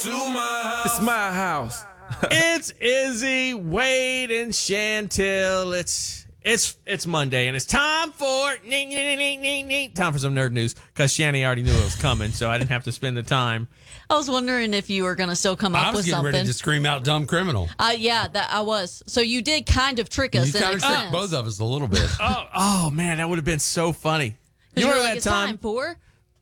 to my house. It's my house. It's Izzy, Wade, and Chantil. It's Monday, and it's time for time for some nerd news, because Shanny already knew it was coming, so I didn't have to spend the time. I was wondering if you were going to still come up I was with getting something. ready to scream out dumb criminal. Yeah, that I was. So you did kind of trick us. You kind of tricked both of us a little bit. Oh man, that would have been so funny. You You remember like, that it's time? time for?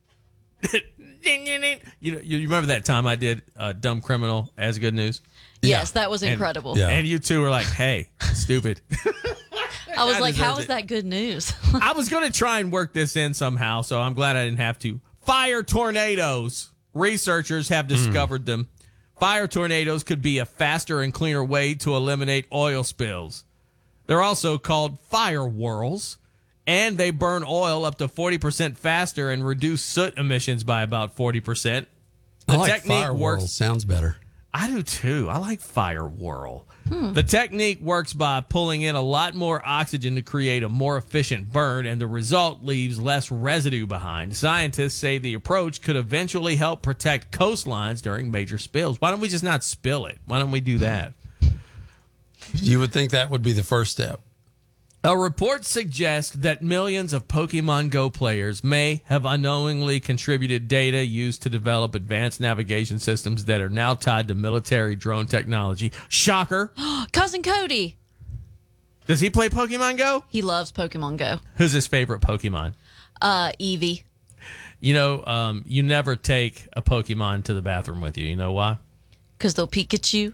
You remember that time I did dumb criminal as good news? Yes, that was incredible. Yeah. And you two were like, "Hey, stupid." I was like, how deserved is it. that good news? I was going to try and work this in somehow, so I'm glad I didn't have to. Fire tornadoes. Researchers have discovered them. Fire tornadoes could be a faster and cleaner way to eliminate oil spills. They're also called fire whirls, and they burn oil up to 40% faster and reduce soot emissions by about 40%. I like fire whirl. Sounds better. I do too. I like fire whirl. The technique works by pulling in a lot more oxygen to create a more efficient burn, and the result leaves less residue behind. Scientists say the approach could eventually help protect coastlines during major spills. Why don't we just not spill it? Why don't we do that? You would think that would be the first step. A report suggests that millions of Pokemon Go players may have unknowingly contributed data used to develop advanced navigation systems that are now tied to military drone technology. Shocker. Cousin Cody. Does he play Pokemon Go? He loves Pokemon Go. Who's his favorite Pokemon? Eevee. You know, you never take a Pokemon to the bathroom with you. You know why? Because they'll peek at you.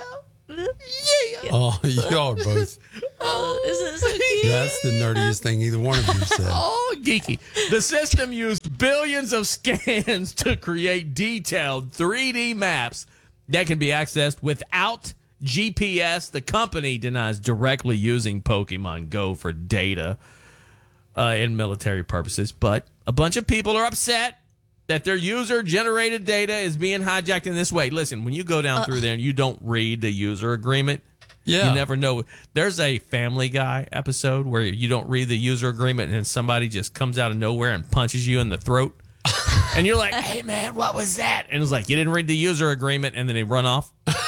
Oh, y'all are both. Isn't it so cute? That's the nerdiest thing either one of you said. Oh, geeky. The system used billions of scans to create detailed 3D maps that can be accessed without GPS. The company denies directly using Pokemon Go for data in military purposes, but a bunch of people are upset that their user-generated data is being hijacked in this way. Listen, when you go down through there and you don't read the user agreement, Yeah. you never know. There's a Family Guy episode where you don't read the user agreement and somebody just comes out of nowhere and punches you in the throat. And you're like, hey, man, what was that? And it's like, you didn't read the user agreement, and then they run off.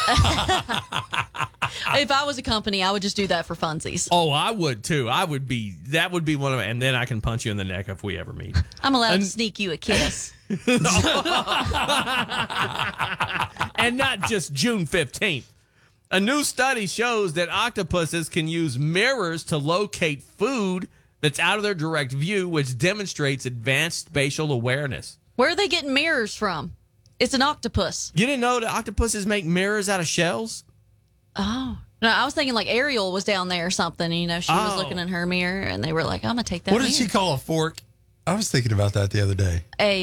If I was a company, I would just do that for funsies. Oh, I would, too. That would be one of them. And then I can punch you in the neck if we ever meet. I'm allowed to sneak you a kiss. And not just June 15th. A new study shows that octopuses can use mirrors to locate food that's out of their direct view, which demonstrates advanced spatial awareness. Where are they getting mirrors from? It's an octopus. You didn't know that octopuses make mirrors out of shells? Oh. No, I was thinking like Ariel was down there or something. You know, she was looking in her mirror, and they were like, I'm going to take that What did mirror. she call a fork? I was thinking about that the other day.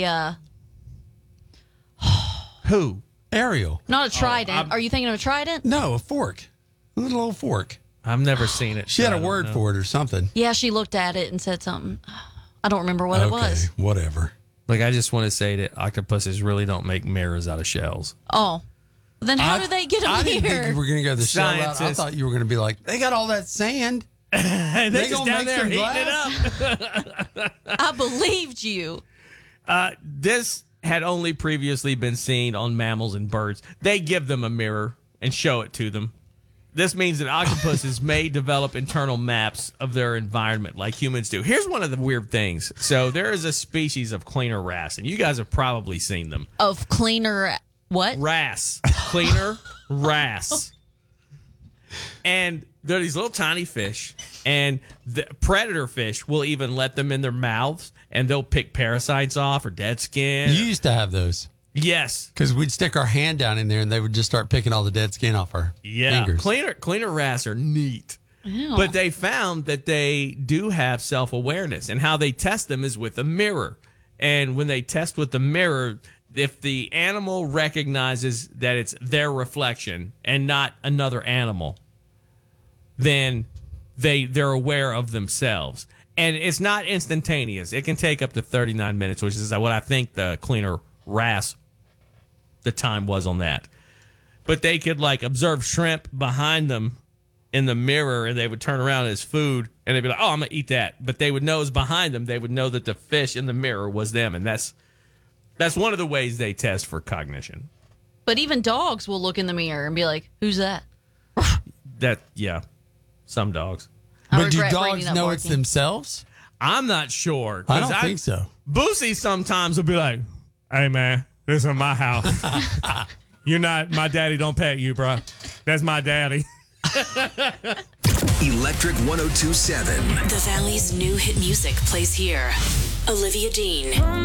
Who? Ariel. Not a trident. Are you thinking of a trident? No, a fork. A little old fork. I've never seen it. She so had I a don't word know. for it or something. Yeah, she looked at it and said something. I don't remember what it was. Whatever. Like, I just want to say that octopuses really don't make mirrors out of shells. Oh. Then how do they get a I didn't think you mirror? were going to go the shell out. I Scientists. thought you were going to be like, they got all that sand. And They just gonna down make there some heating it up. I believed you. This had only previously been seen on mammals and birds. They give them a mirror and show it to them. This means that octopuses may develop internal maps of their environment like humans do. Here's one of the weird things. So there is a species of cleaner wrasse, and you guys have probably seen them. Of cleaner what? Wrasse. Cleaner wrasse. And they're these little tiny fish, and the predator fish will even let them in their mouths, and they'll pick parasites off or dead skin. You used to have those Yes. because we'd stick our hand down in there and they would just start picking all the dead skin off our fingers. Cleaner wrasse are neat. Ew. But they found that they do have self-awareness, and how they test them is with a mirror. And when they test with the mirror, if the animal recognizes that it's their reflection and not another animal, then they're aware of themselves. And it's not instantaneous. It can take up to 39 minutes, which is what I think the cleaner wrasse, the time was on that. But they could like observe shrimp behind them in the mirror, and they would turn around as food, and they'd be like, oh, I'm going to eat that. But they would know it was behind them. They would know that the fish in the mirror was them. And that's one of the ways they test for cognition. But even dogs will look in the mirror and be like, "Who's that?" Some dogs. But do dogs know it's themselves? I'm not sure. I don't think so. Boosie sometimes will be like, "Hey man, this is my house. You're not my daddy. Don't pet you, bro. That's my daddy." Electric 102.7. The Valley's new hit music plays here. Olivia Dean.